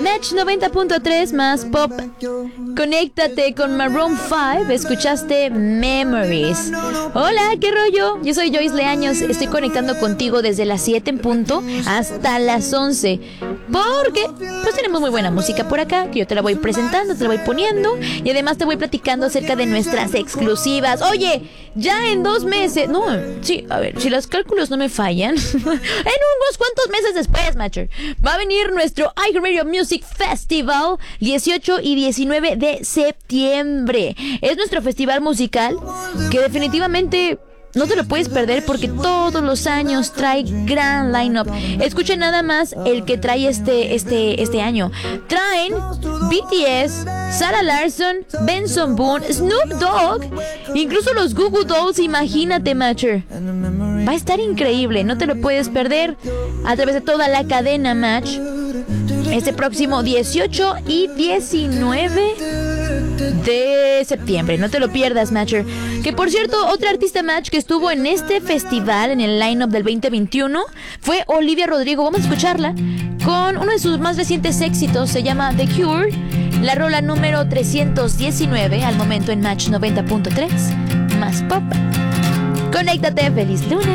Match 90.3 más pop. Conéctate con Maroon 5. Escuchaste Memories. Hola, ¿qué rollo? Yo soy Joyce Leaños. Estoy conectando contigo desde las 7 en punto hasta las 11. Porque pues tenemos muy buena música por acá, que yo te la voy presentando, te la voy poniendo. Y además te voy platicando acerca de nuestras exclusivas. Oye, ya en 2 meses. No, sí, a ver, si los cálculos no me fallan. En unos cuantos meses después, Matcher, va a venir nuestro iHeartRadio Music Festival 18 y 19 de septiembre. Es nuestro festival musical que definitivamente no te lo puedes perder porque todos los años trae gran line-up. Escucha nada más el que trae este año. Traen BTS, Sarah Larsson, Benson Boone, Snoop Dogg, incluso los Goo Goo Dolls. Imagínate, Matcher. Va a estar increíble, no te lo puedes perder a través de toda la cadena Match. Este próximo 18 y 19 de septiembre. No te lo pierdas, Matcher. Que por cierto, otra artista Match que estuvo en este festival, en el line-up del 2021, fue Olivia Rodrigo. Vamos a escucharla con uno de sus más recientes éxitos. Se llama The Cure. La rola número 319 al momento en Match 90.3 más pop. Conéctate, feliz lunes.